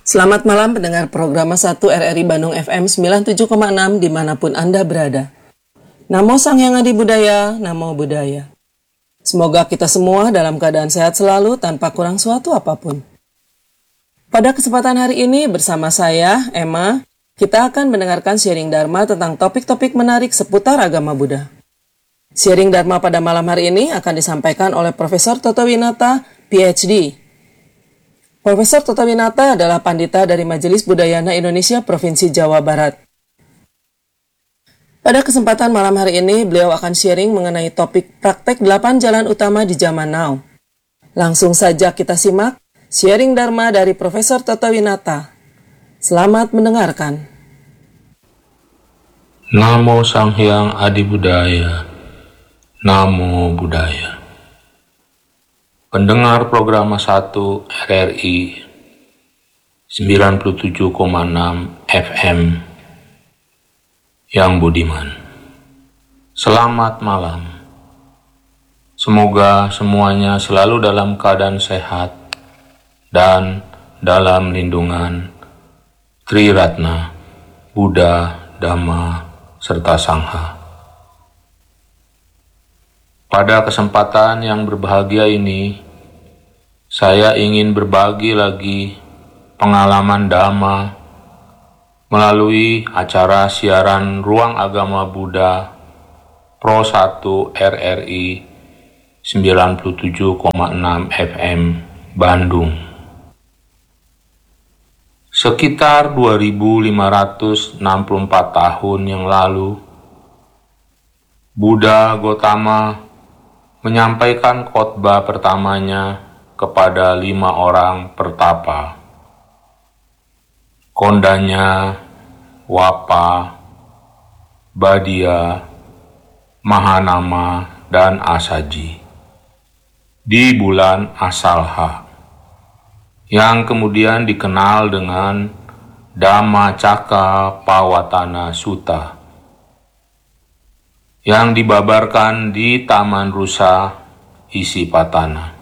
Selamat malam pendengar program 1 RRI Bandung FM 97,6 dimanapun Anda berada. Namo Sang Hyang Adi Budaya, Namo Buddhaya. Semoga kita semua dalam keadaan sehat selalu tanpa kurang suatu apapun. Pada kesempatan hari ini bersama saya, Emma, kita akan mendengarkan sharing Dharma tentang topik-topik menarik seputar agama Buddha. Sharing Dharma pada malam hari ini akan disampaikan oleh Profesor Toto Winata, PhD. Profesor Toto Winata adalah pandita dari Majelis Budayana Indonesia Provinsi Jawa Barat. Pada kesempatan malam hari ini, beliau akan sharing mengenai topik praktek 8 jalan utama di zaman now. Langsung saja kita simak sharing Dharma dari Profesor Toto Winata. Selamat mendengarkan. Namo Sang Hyang Adi Budaya, Namo Buddhaya. Pendengar program 1 RRI 97,6 FM yang budiman. Selamat malam. Semoga semuanya selalu dalam keadaan sehat dan dalam lindungan Tri Ratna, Buddha, Dhamma, serta Sangha. Pada kesempatan yang berbahagia ini, saya ingin berbagi lagi pengalaman Dhamma melalui acara siaran Ruang Agama Buddha Pro 1 RRI 97,6 FM Bandung. Sekitar 2564 tahun yang lalu, Buddha Gotama menyampaikan khotbah pertamanya kepada 5 orang pertapa. Kondanya, Wapa, Badia, Mahanama, dan Asaji di bulan Asalha, yang kemudian dikenal dengan Dhammacakkappawatana Sutta, yang dibabarkan di Taman Rusa Isipatana,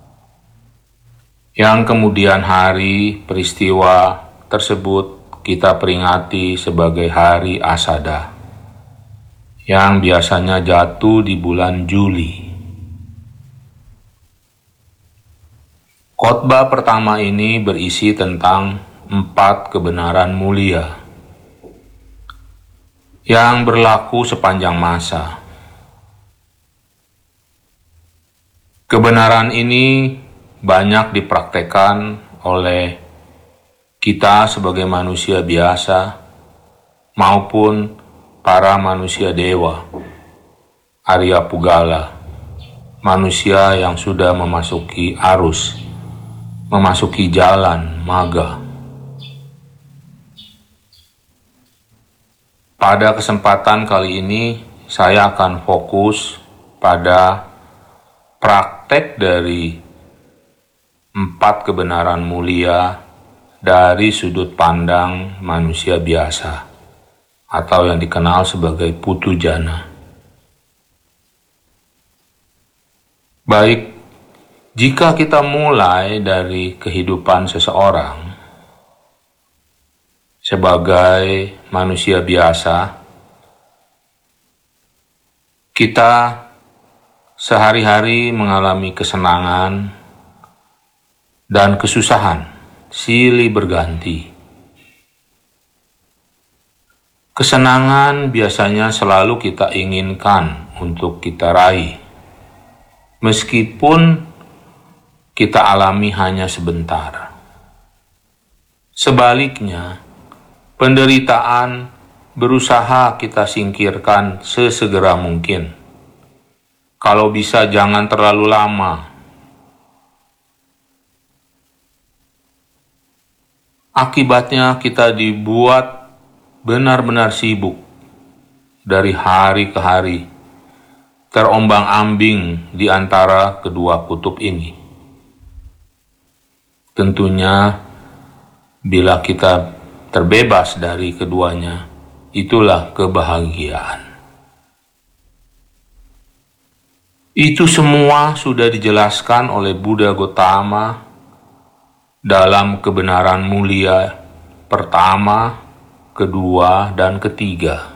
yang kemudian hari peristiwa tersebut kita peringati sebagai Hari Asada, yang biasanya jatuh di bulan Juli. Khotbah pertama ini berisi tentang 4 kebenaran mulia yang berlaku sepanjang masa. Kebenaran ini banyak dipraktekkan oleh kita sebagai manusia biasa maupun para manusia dewa, Arya Pugala, manusia yang sudah memasuki arus, memasuki jalan maga. Pada kesempatan kali ini, saya akan fokus pada praktek dari 4 kebenaran mulia dari sudut pandang manusia biasa, atau yang dikenal sebagai Putujana. Baik, jika kita mulai dari kehidupan seseorang, sebagai manusia biasa, kita sehari-hari mengalami kesenangan dan kesusahan silih berganti. Kesenangan biasanya selalu kita inginkan untuk kita raih, meskipun kita alami hanya sebentar. Sebaliknya, penderitaan berusaha kita singkirkan sesegera mungkin. Kalau bisa jangan terlalu lama. Akibatnya kita dibuat benar-benar sibuk dari hari ke hari, terombang-ambing di antara kedua kutub ini. Tentunya bila kita terbebas dari keduanya, itulah kebahagiaan. Itu semua sudah dijelaskan oleh Buddha Gotama dalam kebenaran mulia pertama, kedua, dan ketiga.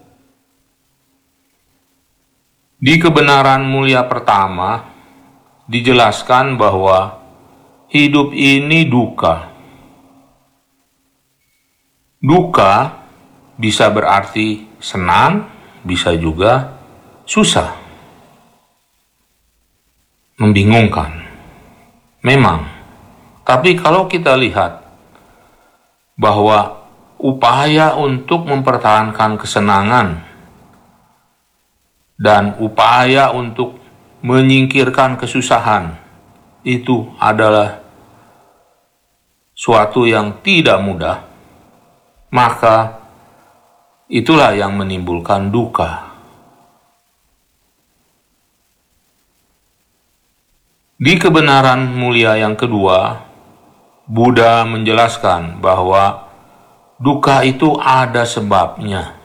Di kebenaran mulia pertama, dijelaskan bahwa hidup ini duka. Duka bisa berarti senang, bisa juga susah, membingungkan. Memang, tapi kalau kita lihat bahwa upaya untuk mempertahankan kesenangan dan upaya untuk menyingkirkan kesusahan itu adalah suatu yang tidak mudah, maka itulah yang menimbulkan duka. Di kebenaran mulia yang kedua, Buddha menjelaskan bahwa duka itu ada sebabnya.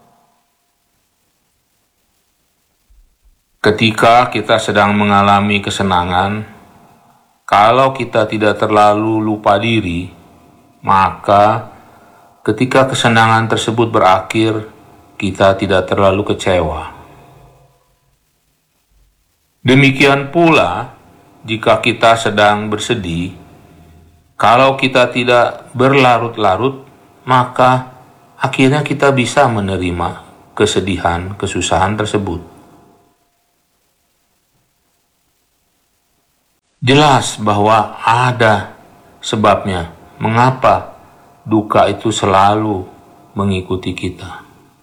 Ketika kita sedang mengalami kesenangan, kalau kita tidak terlalu lupa diri, maka ketika kesenangan tersebut berakhir, kita tidak terlalu kecewa. Demikian pula, jika kita sedang bersedih, kalau kita tidak berlarut-larut, maka akhirnya kita bisa menerima kesedihan, kesusahan tersebut. Jelas bahwa ada sebabnya mengapa duka itu selalu mengikuti kita.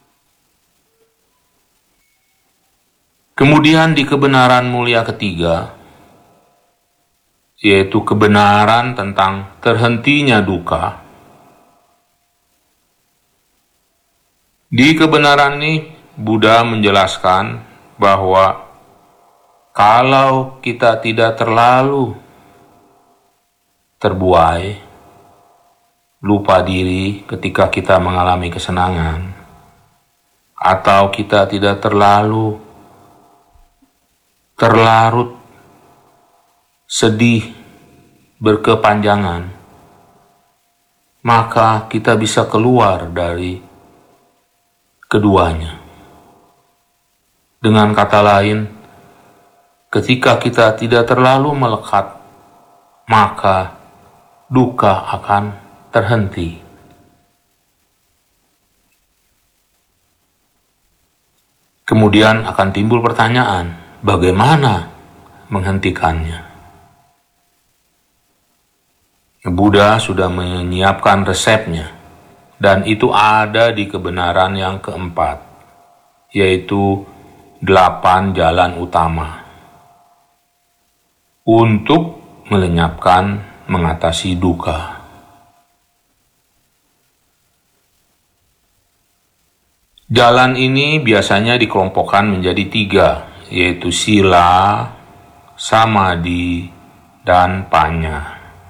Kemudian di kebenaran mulia ketiga, yaitu kebenaran tentang terhentinya duka. Di kebenaran ini, Buddha menjelaskan bahwa kalau kita tidak terlalu terbuai, lupa diri ketika kita mengalami kesenangan, atau kita tidak terlalu terlarut sedih berkepanjangan, maka kita bisa keluar dari keduanya. Dengan kata lain, ketika kita tidak terlalu melekat, maka duka akan terhenti. Kemudian akan timbul pertanyaan, bagaimana menghentikannya? Buddha sudah menyiapkan resepnya, dan itu ada di kebenaran yang keempat, yaitu 8 jalan utama untuk melenyapkan, mengatasi duka. Jalan ini biasanya dikelompokkan menjadi 3, yaitu sila, samadhi, dan panya.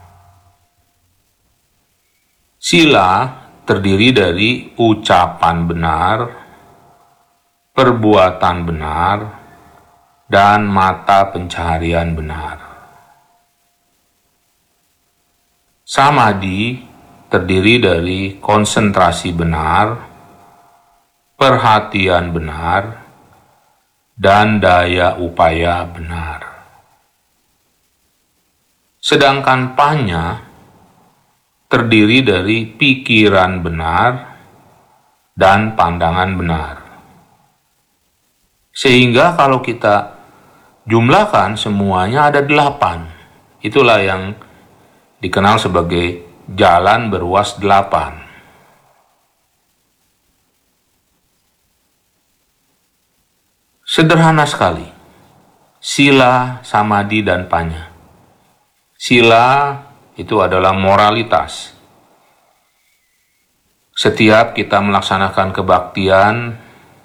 Sila terdiri dari ucapan benar, perbuatan benar, dan mata pencaharian benar. Samadhi terdiri dari konsentrasi benar, perhatian benar, dan daya upaya benar. Sedangkan panya terdiri dari pikiran benar dan pandangan benar. Sehingga kalau kita jumlahkan semuanya ada 8. Itulah yang dikenal sebagai jalan beruas 8. Sederhana sekali. Sila, samadhi, dan panya. Sila itu adalah moralitas. Setiap kita melaksanakan kebaktian,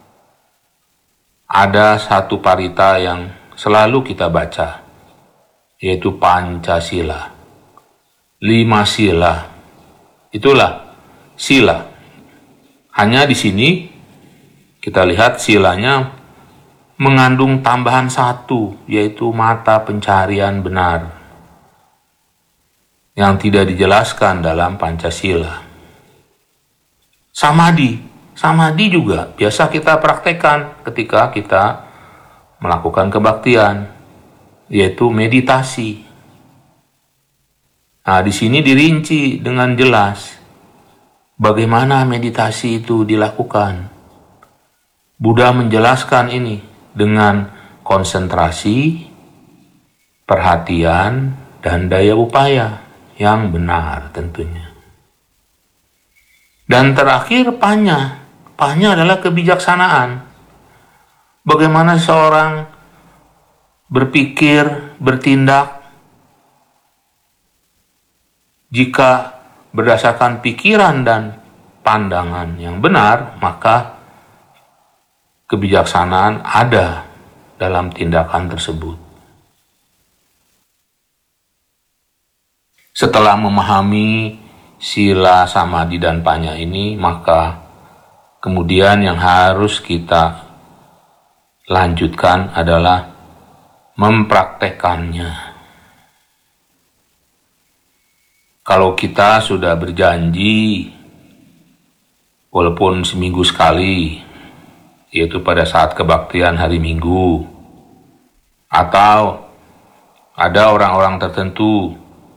ada satu parita yang selalu kita baca, yaitu Pancasila. 5 sila. Itulah sila. Hanya di sini kita lihat silanya mengandung tambahan 1, yaitu mata pencaharian benar. yang tidak dijelaskan dalam Pancasila. Samadhi juga biasa kita praktekkan ketika kita melakukan kebaktian, yaitu meditasi. Nah, di sini dirinci dengan jelas bagaimana meditasi itu dilakukan. Buddha menjelaskan ini dengan konsentrasi, perhatian, dan daya upaya yang benar tentunya. Dan terakhir panya adalah kebijaksanaan. Bagaimana seorang berpikir, bertindak, jika berdasarkan pikiran dan pandangan yang benar, maka kebijaksanaan ada dalam tindakan tersebut. Setelah memahami sila, samadhi, dan panya ini, maka kemudian yang harus kita lanjutkan adalah mempraktekannya. Kalau kita sudah berjanji, walaupun seminggu sekali, yaitu pada saat kebaktian hari Minggu, atau ada orang-orang tertentu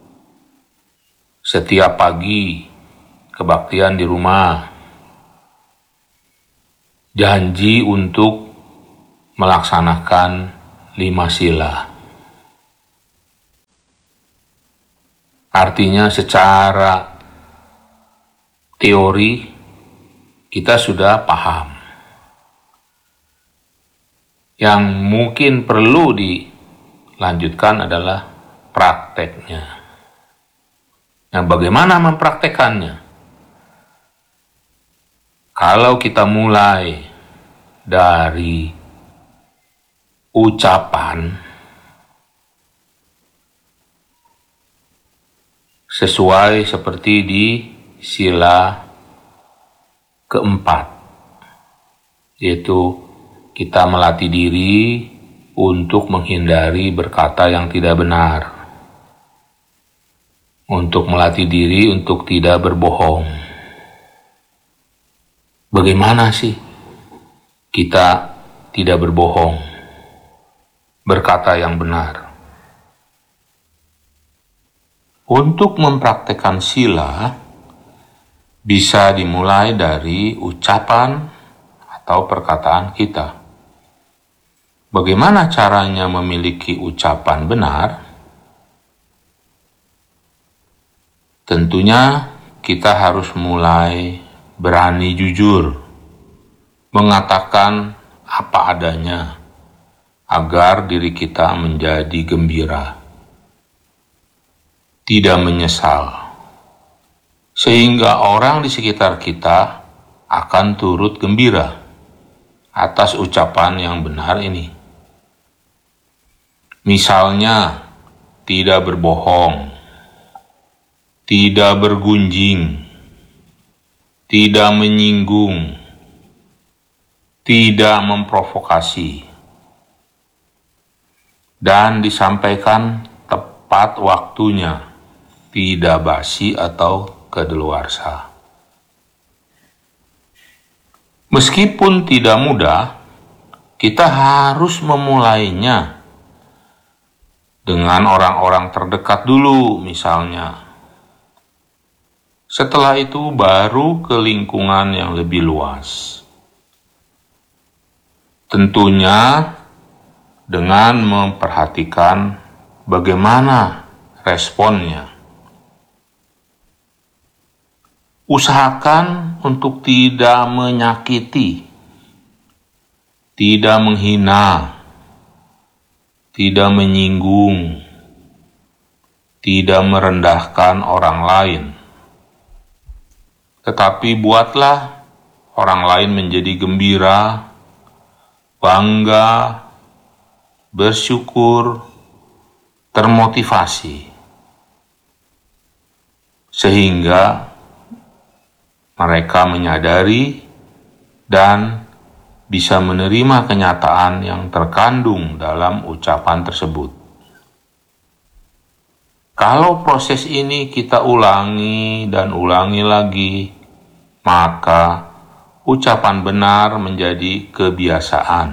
setiap pagi kebaktian di rumah, janji untuk melaksanakan 5 sila. Artinya secara teori kita sudah paham. Yang mungkin perlu dilanjutkan adalah prakteknya. Nah, bagaimana mempraktekannya? Kalau kita mulai dari ucapan sesuai seperti di sila keempat, yaitu kita melatih diri untuk menghindari berkata yang tidak benar, untuk melatih diri untuk tidak berbohong. Bagaimana sih kita tidak berbohong, berkata yang benar? Untuk mempraktekkan sila bisa dimulai dari ucapan atau perkataan kita. Bagaimana caranya memiliki ucapan benar? Tentunya kita harus mulai berani jujur, mengatakan apa adanya, agar diri kita menjadi gembira, tidak menyesal, sehingga orang di sekitar kita akan turut gembira atas ucapan yang benar ini. Misalnya, tidak berbohong, tidak bergunjing, tidak menyinggung, tidak memprovokasi, dan disampaikan tepat waktunya, tidak basi atau kadaluarsa. Meskipun tidak mudah, kita harus memulainya dengan orang-orang terdekat dulu misalnya. Setelah itu baru ke lingkungan yang lebih luas. Tentunya dengan memperhatikan bagaimana responnya. Usahakan untuk tidak menyakiti, tidak menghina, tidak menyinggung, tidak merendahkan orang lain. Tetapi buatlah orang lain menjadi gembira, bangga, bersyukur, termotivasi, sehingga mereka menyadari dan bisa menerima kenyataan yang terkandung dalam ucapan tersebut. Kalau proses ini kita ulangi dan ulangi lagi, maka ucapan benar menjadi kebiasaan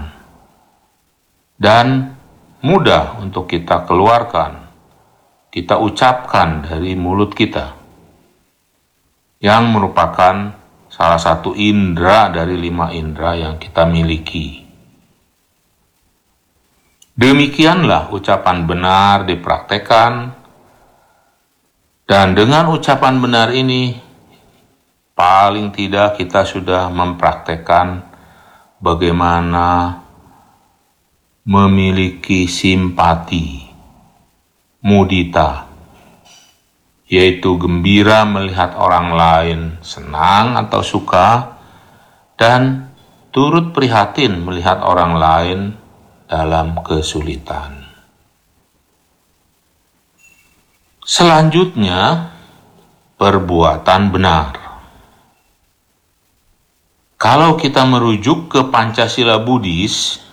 dan mudah untuk kita keluarkan, kita ucapkan dari mulut kita, yang merupakan salah satu indera dari 5 indera yang kita miliki. Demikianlah ucapan benar dipraktekkan, dan dengan ucapan benar ini, paling tidak kita sudah mempraktekkan bagaimana memiliki simpati, mudita, yaitu gembira melihat orang lain senang atau suka, dan turut prihatin melihat orang lain dalam kesulitan. Selanjutnya, perbuatan benar. Kalau kita merujuk ke Pancasila Buddhis,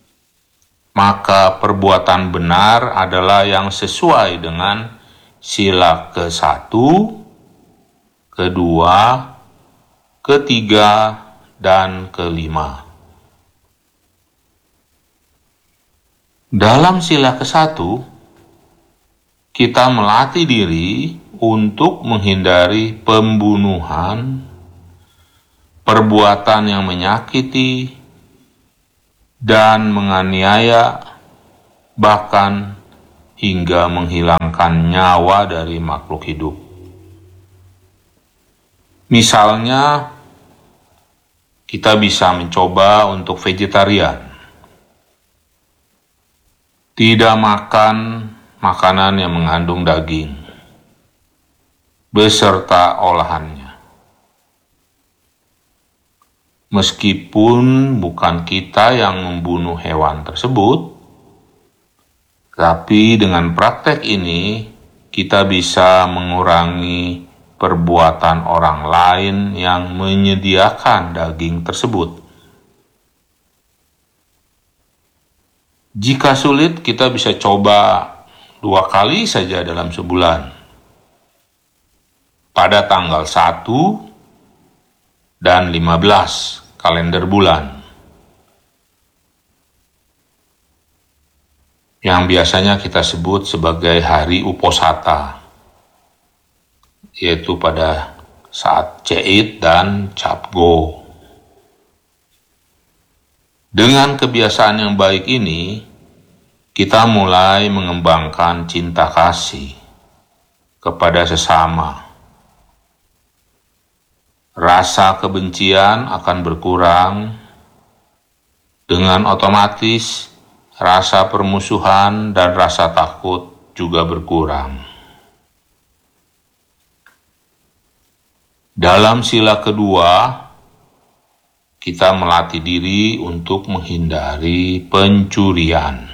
maka perbuatan benar adalah yang sesuai dengan sila ke-1, ke-2, ke-3, dan ke-5. Dalam sila ke-1, kita melatih diri untuk menghindari pembunuhan, perbuatan yang menyakiti, dan menganiaya, bahkan hingga menghilangkan nyawa dari makhluk hidup. Misalnya, kita bisa mencoba untuk vegetarian, tidak makan makanan yang mengandung daging beserta olahannya. Meskipun bukan kita yang membunuh hewan tersebut, tapi dengan praktek ini kita bisa mengurangi perbuatan orang lain yang menyediakan daging tersebut. Jika sulit, kita bisa coba 2 kali saja dalam sebulan, pada tanggal 1 dan 15 kalender bulan, yang biasanya kita sebut sebagai hari Uposatha, yaitu pada saat Ceit dan Capgo. Dengan kebiasaan yang baik ini, kita mulai mengembangkan cinta kasih kepada sesama. Rasa kebencian akan berkurang, dengan otomatis rasa permusuhan dan rasa takut juga berkurang. Dalam sila kedua, kita melatih diri untuk menghindari pencurian.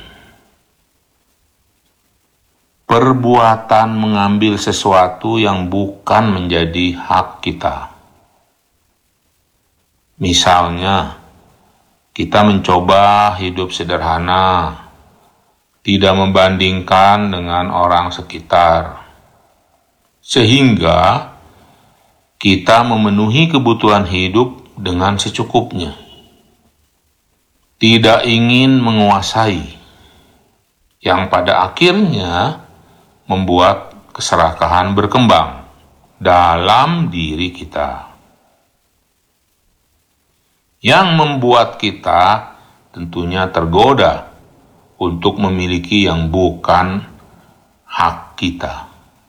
Perbuatan mengambil sesuatu yang bukan menjadi hak kita. Misalnya, kita mencoba hidup sederhana, tidak membandingkan dengan orang sekitar, sehingga kita memenuhi kebutuhan hidup dengan secukupnya. Tidak ingin menguasai, yang pada akhirnya membuat keserakahan berkembang dalam diri kita, yang membuat kita tentunya tergoda untuk memiliki yang bukan hak kita,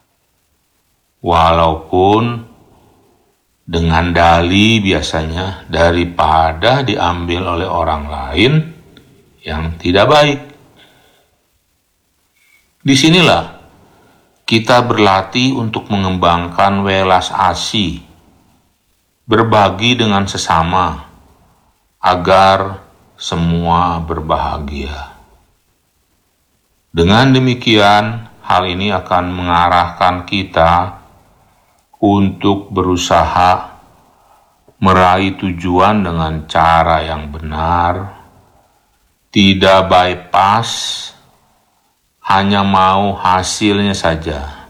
walaupun dengan dalih biasanya daripada diambil oleh orang lain yang tidak baik. Disinilah kita berlatih untuk mengembangkan welas asih, berbagi dengan sesama, agar semua berbahagia. Dengan demikian, hal ini akan mengarahkan kita untuk berusaha meraih tujuan dengan cara yang benar, tidak bypass, hanya mau hasilnya saja.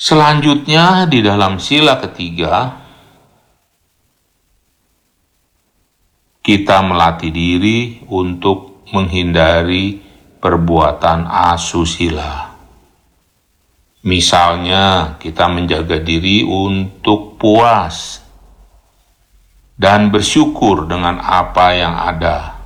Selanjutnya di dalam sila ketiga, kita melatih diri untuk menghindari perbuatan asusila. Misalnya, kita menjaga diri untuk puas dan bersyukur dengan apa yang ada,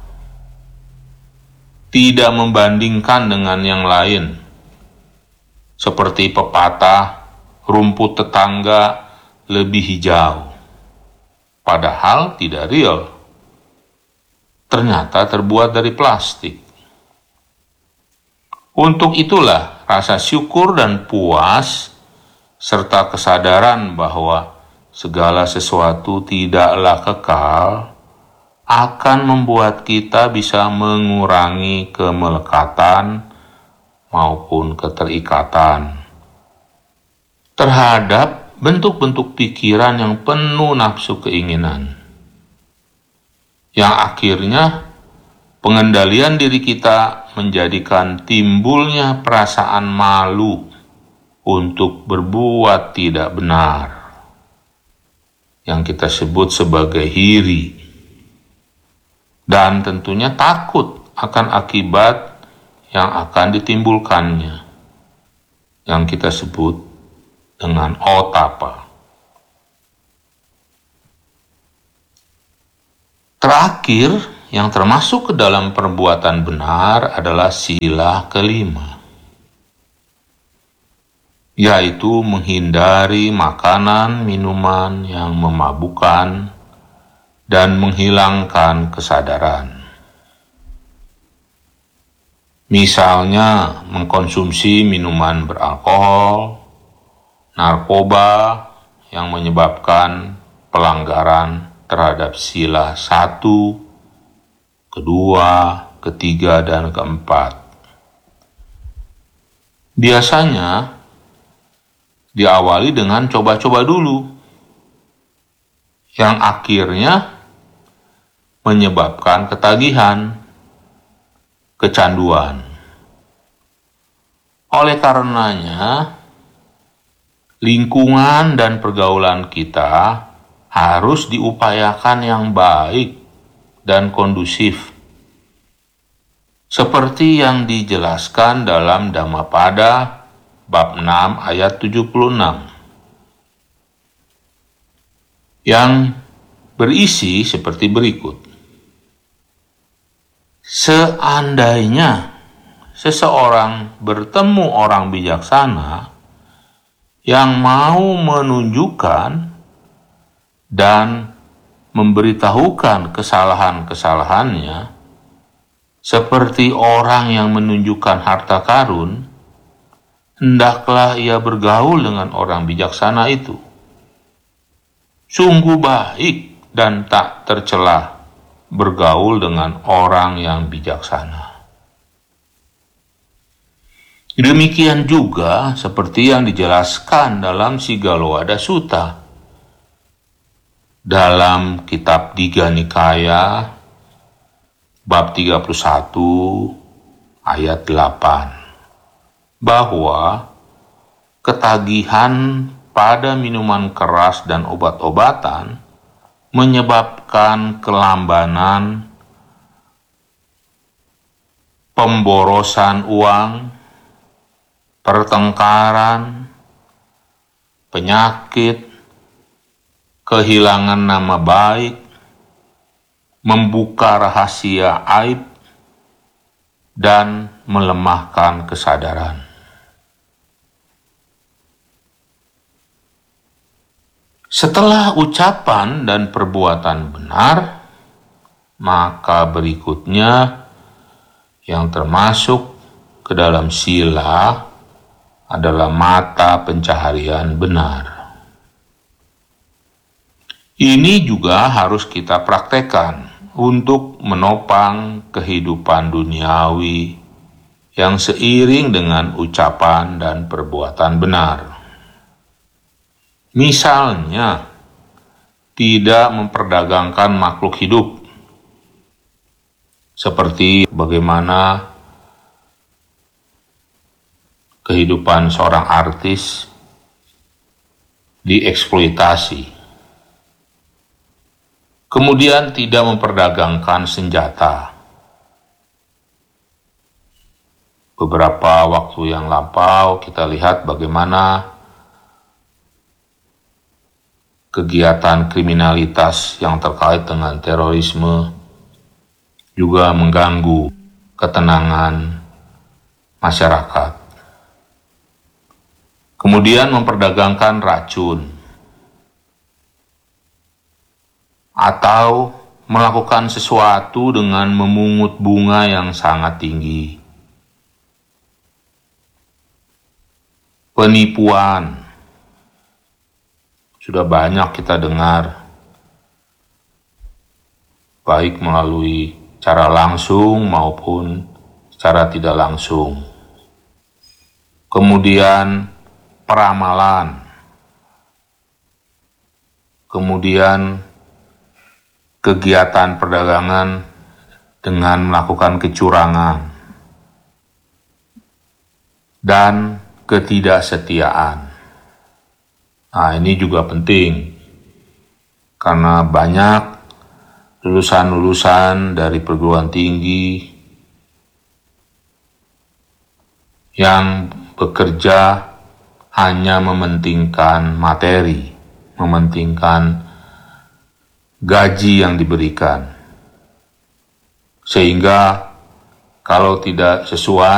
tidak membandingkan dengan yang lain, seperti pepatah rumput tetangga lebih hijau, padahal tidak real, ternyata terbuat dari plastik. Untuk itulah rasa syukur dan puas serta kesadaran bahwa segala sesuatu tidaklah kekal akan membuat kita bisa mengurangi kemelekatan maupun keterikatan terhadap bentuk-bentuk pikiran yang penuh nafsu keinginan, yang akhirnya pengendalian diri kita menjadikan timbulnya perasaan malu untuk berbuat tidak benar, yang kita sebut sebagai iri, dan tentunya takut akan akibat yang akan ditimbulkannya, yang kita sebut dengan otapa. Terakhir, yang termasuk ke dalam perbuatan benar adalah sila kelima, yaitu menghindari makanan, minuman yang memabukkan dan menghilangkan kesadaran. Misalnya, mengkonsumsi minuman beralkohol, narkoba yang menyebabkan pelanggaran terhadap sila 1, kedua, ketiga, dan keempat. Biasanya diawali dengan coba-coba dulu, yang akhirnya menyebabkan ketagihan, kecanduan. Oleh karenanya, lingkungan dan pergaulan kita harus diupayakan yang baik dan kondusif, seperti yang dijelaskan dalam Dhammapada bab 6 ayat 76, yang berisi seperti berikut. Seandainya seseorang bertemu orang bijaksana yang mau menunjukkan dan memberitahukan kesalahan-kesalahannya, seperti orang yang menunjukkan harta karun, hendaklah ia bergaul dengan orang bijaksana itu. Sungguh baik dan tak tercela bergaul dengan orang yang bijaksana. Demikian juga seperti yang dijelaskan dalam Sigaloada Sutta, dalam kitab Digha Nikaya bab 31 ayat 8, bahwa ketagihan pada minuman keras dan obat-obatan menyebabkan kelambanan, pemborosan uang, pertengkaran, penyakit, kehilangan nama baik, membuka rahasia aib, dan melemahkan kesadaran. Setelah ucapan dan perbuatan benar, maka berikutnya yang termasuk ke dalam sila adalah mata pencaharian benar. Ini juga harus kita praktekkan untuk menopang kehidupan duniawi yang seiring dengan ucapan dan perbuatan benar. Misalnya, tidak memperdagangkan makhluk hidup, seperti bagaimana kehidupan seorang artis dieksploitasi. Kemudian tidak memperdagangkan senjata. Beberapa waktu yang lampau kita lihat bagaimana kegiatan kriminalitas yang terkait dengan terorisme juga mengganggu ketenangan masyarakat. Kemudian memperdagangkan racun atau melakukan sesuatu dengan memungut bunga yang sangat tinggi. Penipuan sudah banyak kita dengar, baik melalui cara langsung maupun secara tidak langsung. Kemudian peramalan, kemudian kegiatan perdagangan dengan melakukan kecurangan, dan ketidaksetiaan. Nah, ini juga penting, karena banyak lulusan-lulusan dari perguruan tinggi yang bekerja hanya mementingkan materi, mementingkan gaji yang diberikan. Sehingga kalau tidak sesuai